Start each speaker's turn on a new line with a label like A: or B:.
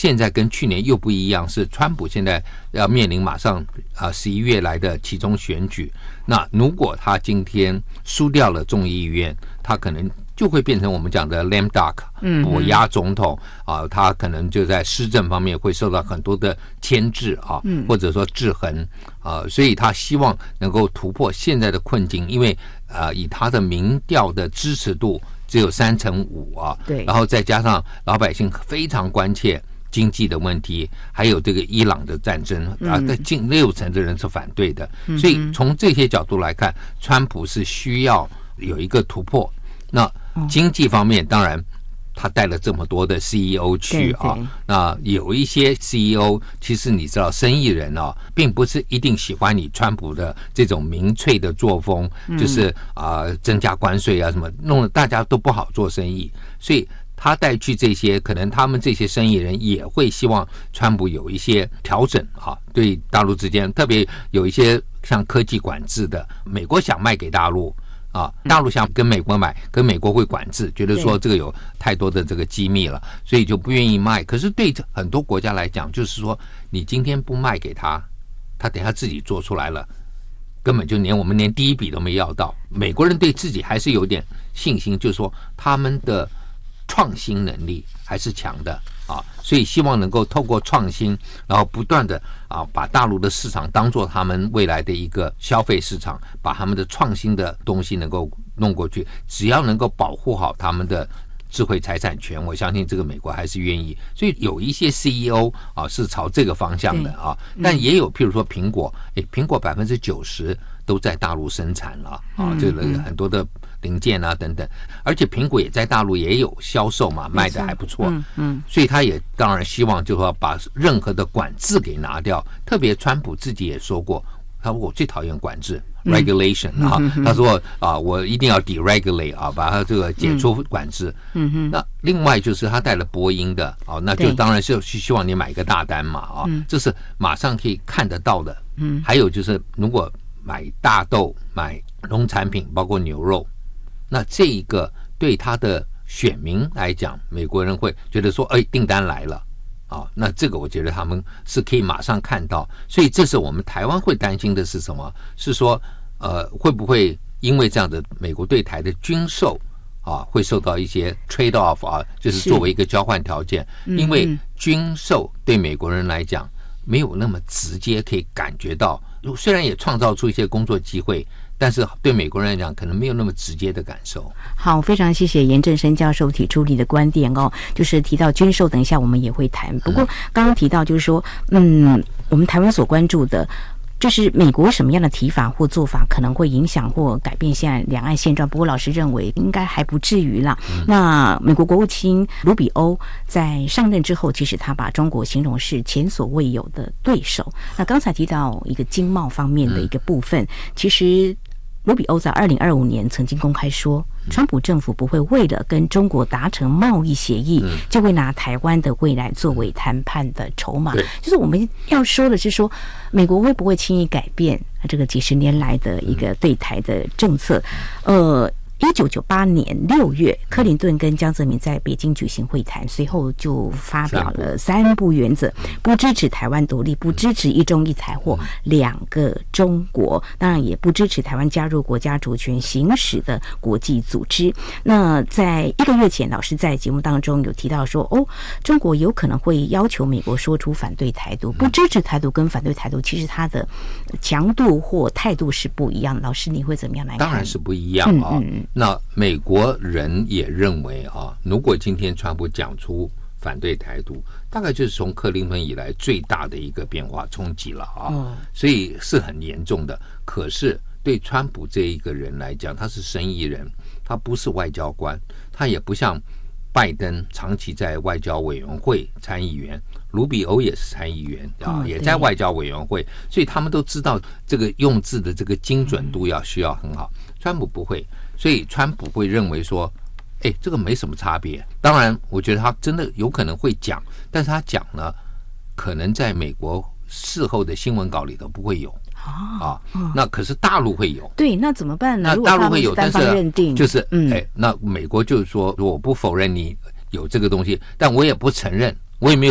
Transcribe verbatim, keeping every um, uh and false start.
A: 现在跟去年又不一样，是川普现在要面临马上啊十一月来的期中选举。那如果他今天输掉了众议院，他可能就会变成我们讲的 lame duck， 跛鸭总统啊，他可能就在施政方面会受到很多的牵制啊，或者说制衡啊，所以他希望能够突破现在的困境，因为啊，以他的民调的支持度只有三成五啊，
B: 对，
A: 然后再加上老百姓非常关切经济的问题，还有这个伊朗的战争啊，在近六成的人是反对的，嗯、所以从这些角度来看，川普是需要有一个突破。那经济方面，当然他带了这么多的 C E O 去啊，那有一些 C E O 其实你知道，生意人啊，并不是一定喜欢你川普的这种民粹的作风，就是啊、呃、增加关税啊什么，弄得大家都不好做生意，所以他带去这些，可能他们这些生意人也会希望川普有一些调整啊，对大陆之间，特别有一些像科技管制的，美国想卖给大陆。啊，大陆想跟美国买，跟美国会管制，觉得说这个有太多的这个机密了，所以就不愿意卖。可是对很多国家来讲，就是说你今天不卖给他，他等下自己做出来了，根本就连我们连第一笔都没要到。美国人对自己还是有点信心，就是说他们的创新能力还是强的啊，所以希望能够透过创新，然后不断的啊把大陆的市场当作他们未来的一个消费市场，把他们的创新的东西能够弄过去，只要能够保护好他们的智慧财产权，我相信这个美国还是愿意。所以有一些 C E O 啊是朝这个方向的啊，但也有譬如说苹果，诶，苹果百分之九十都在大陆生产了啊，这个很多的零件啊等等，而且苹果也在大陆也有销售嘛，卖的还不错，嗯嗯，所以他也当然希望就是说把任何的管制给拿掉。特别川普自己也说过，他说我最讨厌管制。regulation 啊，他说啊，我一定要 deregulate 啊，把它这个解除管制。嗯哼。那另外就是他带了波音的啊，那就当然是希望你买个大单嘛啊，这是马上可以看得到的。嗯。还有就是如果买大豆、买农产品，包括牛肉，那这一个对他的选民来讲，美国人会觉得说，哎，订单来了。啊，那这个我觉得他们是可以马上看到，所以这是我们台湾会担心的是什么？是说，呃，会不会因为这样的美国对台的军售啊，会受到一些 trade off 啊，就是作为一个交换条件？因为军售对美国人来讲没有那么直接可以感觉到，虽然也创造出一些工作机会。但是对美国人来讲，可能没有那么直接的感受。
B: 好，非常谢谢严正声教授提出你的观点哦，就是提到军售，等一下我们也会谈。不过刚刚提到就是说，嗯，我们台湾所关注的。就是美国什么样的提法或做法可能会影响或改变现在两岸现状，不过老师认为应该还不至于啦。嗯、那美国国务卿卢比欧在上任之后，其实他把中国形容是前所未有的对手。那刚才提到一个经贸方面的一个部分，嗯、其实卢比欧在二零二五年曾经公开说，川普政府不会为了跟中国达成贸易协议，嗯、就会拿台湾的未来作为谈判的筹码。就是我们要说的是说，美国会不会轻易改变这个几十年来的一个对台的政策？呃。一九九八年六月，克林顿跟江泽民在北京举行会谈，随后就发表了三不原则：不支持台湾独立，不支持一中一台或两个中国，当然也不支持台湾加入国家主权行使的国际组织。那在一个月前，老师在节目当中有提到说，哦，中国有可能会要求美国说出反对台独，不支持台独跟反对台独，其实它的强度或态度是不一样的。老师，你会怎么样来看？
A: 当然是不一样啊。嗯嗯那美国人也认为啊，如果今天川普讲出反对台独，大概就是从克林顿以来最大的一个变化冲击了啊，嗯、所以是很严重的。可是对川普这一个人来讲，他是生意人，他不是外交官，他也不像拜登长期在外交委员会参议员，卢比欧也是参议员啊，也在外交委员会，所以他们都知道这个用字的这个精准度要需要很好。川普不会。所以川普会认为说，哎，这个没什么差别。当然，我觉得他真的有可能会讲，但是他讲呢，可能在美国事后的新闻稿里头不会有啊。啊那可是大陆会有。
B: 对，那怎么办呢？
A: 那大陆会有，但是
B: 认定
A: 就是，嗯，哎，那美国就是说，我不否认你有这个东西，但我也不承认，我也没有。